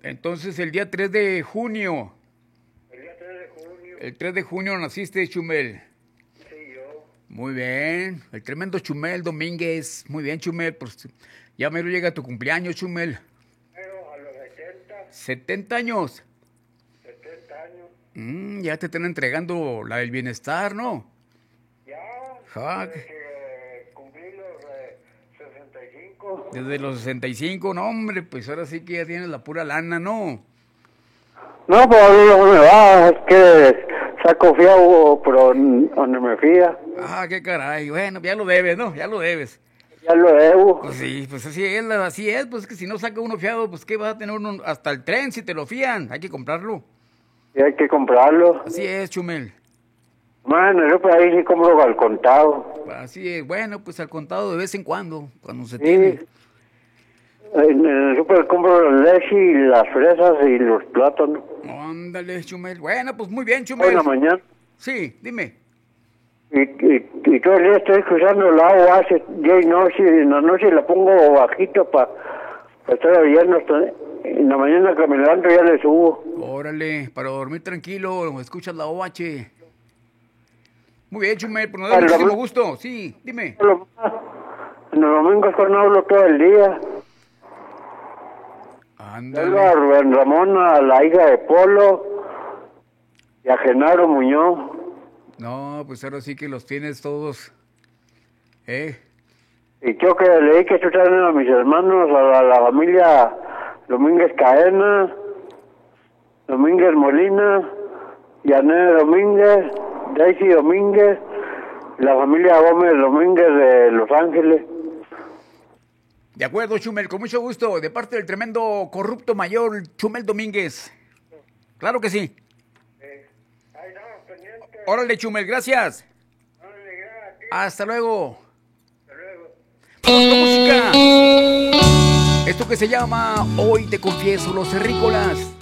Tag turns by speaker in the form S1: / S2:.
S1: Entonces el día 3 de junio.
S2: El día 3 de junio.
S1: El 3 de junio naciste, Chumel.
S2: Sí, yo.
S1: Muy bien. El tremendo Chumel Domínguez. Muy bien, Chumel. Pues ya mero llega tu cumpleaños, Chumel.
S2: Pero a los
S1: 70 años.
S2: 70 años.
S1: Ya te están entregando la del bienestar, ¿no?
S2: Ya.
S1: Ja,
S2: Desde que cumplí los 65.
S1: Desde los 65, no, hombre, pues ahora sí que ya tienes la pura lana, ¿no?
S2: No, pues ahora no me va. Es que saco fiado por donde me fía.
S1: Ah, qué caray. Bueno, ya lo debes, ¿no? Ya lo debes.
S2: Ya lo debo.
S1: Pues sí, pues así es, pues que si no saca uno fiado, pues que vas a tener uno hasta el tren si te lo fían, hay que comprarlo.
S2: Y hay que comprarlo.
S1: Así es, Chumel.
S2: Bueno, yo por ahí sí compro al contado.
S1: Así es, bueno, pues al contado de vez en cuando se
S2: Sí.
S1: tiene.
S2: En el súper compro la leche y las fresas y los plátanos.
S1: Ándale, Chumel. Bueno, pues muy bien,
S2: Hoy
S1: Chumel.
S2: en la mañana.
S1: Sí, dime.
S2: Y todo el día estoy escuchando el agua hace día y noche. Y en la noche la pongo bajito para estar oyendo. En la mañana que me levanto ya le subo.
S1: Órale, para dormir tranquilo, escuchas la OH. Muy bien, Chumel, pues nos da muchísimo gusto. Sí, dime.
S2: En los domingos cuando hablo todo el día.
S1: Ándale.
S2: A Rubén Ramón, a la hija de Polo y a Genaro Muñoz.
S1: No, pues ahora sí que los tienes todos.
S2: Y yo que leí que tú traen a mis hermanos, a la familia Domínguez Caena, Domínguez Molina, Yané Domínguez, Daisy Domínguez, la familia Gómez Domínguez de Los Ángeles.
S1: De acuerdo, Chumel, con mucho gusto, de parte del tremendo corrupto mayor Chumel Domínguez. Claro que sí.
S2: Ahí estamos pendientes.
S1: Órale, Chumel, gracias. Hasta luego.
S2: Hasta luego.
S1: Vamos con música. Esto que se llama Hoy te confieso, Los Terrícolas.